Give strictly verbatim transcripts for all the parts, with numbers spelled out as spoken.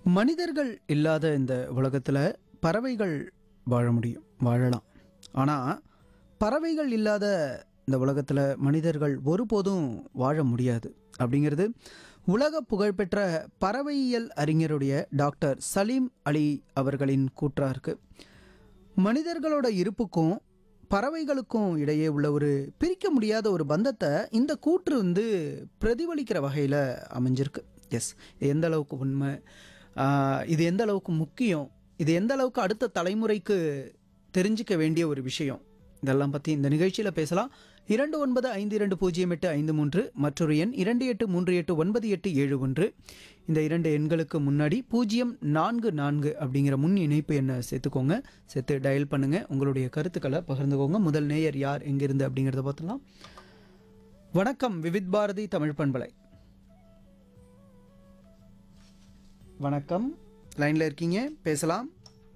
மனிதர்கள் இல்லாத இந்த உலகத்தில் பறவைகள் வாழ முடியும், வாழலாம். ஆனால் பறவைகள் இல்லாத இந்த உலகத்தில் மனிதர்கள் ஒருபோதும் வாழ முடியாது அப்படிங்கிறது உலக புகழ்பெற்ற பறவையியல் அறிஞருடைய டாக்டர் சலீம் அலி அவர்களின் கூற்றாக இருக்குது. மனிதர்களோட இருப்புக்கும் பறவைகளுக்கும் இடையே உள்ள ஒரு பிரிக்க முடியாத ஒரு பந்தத்தை இந்த கூற்று வந்து பிரதிபலிக்கிற வகையில் அமைஞ்சிருக்கு. எஸ், எந்த அளவுக்கு உண்மை, ஆஹ், இது எந்த அளவுக்கு முக்கியம், இது எந்த அளவுக்கு அடுத்த தலைமுறைக்கு தெரிஞ்சிக்க வேண்டிய ஒரு விஷயம், இதெல்லாம் பற்றி இந்த நிகழ்ச்சியில் பேசலாம். இரண்டு ஒன்பது ஐந்து இரண்டு பூஜ்ஜியம் எட்டு ஐந்து மூன்று மற்றொரு எண் இரண்டு எட்டு மூன்று எட்டு ஒன்பது எட்டு ஏழு ஒன்று. இந்த இரண்டு எண்களுக்கு முன்னாடி பூஜ்ஜியம் நான்கு நான்கு அப்படிங்கிற முன் இணைப்பு எண்ணை சேர்த்துக்கோங்க. சேர்த்து டயல் பண்ணுங்கள், உங்களுடைய கருத்துக்களை பகிர்ந்துக்கோங்க. முதல் நேயர் யார், எங்கிருந்து அப்படிங்கிறத பார்த்துலாம். வணக்கம், விவித் பாரதி தமிழ் பண்பலை. வணக்கம், லைனில் இருக்கீங்க, பேசலாம்.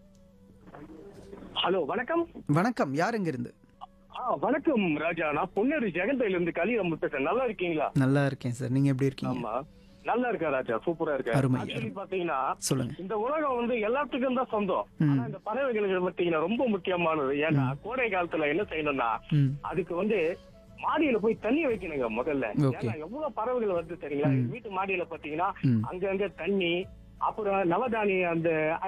ஹலோ, வணக்கம். வணக்கம், யார் எங்கிருந்து? ஆ வணக்கம் ராஜா, நான் பொன்னேரி ஜெகந்தையில இருந்து கலிராம் பேசுறேன். நல்லா இருக்கீங்களா? நல்லா இருக்கேன் சார், நீங்க எப்படி இருக்கீங்க? ஆமா, நல்லா இருக்கேன் ராஜா, சூப்பரா இருக்கேன். அருமை. ஆக்சுவலி பாத்தீங்கன்னா சொல்லுங்க. இந்த உலகம் வந்து எல்லாத்துக்கும் தான் சொந்தம். ஆனா இந்த பறவைகளுக்கு பாத்தீங்கன்னா ரொம்ப முக்கியமானது. ஏன்னா கோடை காலத்துல என்ன செய்யணும்னா ம் அதுக்கு வந்து மாடியில போய் தண்ணி வைக்கணுங்க முதல்ல. Okay. ஏன்னா எவ்வளவு பறவைகள் வருது தெரியுங்களா? எங்க வீட்டு மாடியில பாத்தீங்கன்னா ம். அங்கங்க தண்ணி, அப்புறம் நவதானிய அந்த